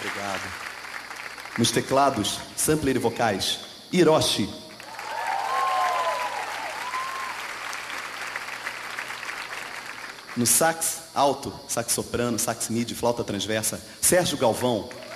Obrigado. Nos teclados, sampler e vocais, Hiroshi. No sax alto, sax soprano, sax midi, flauta transversa, Sérgio Galvão.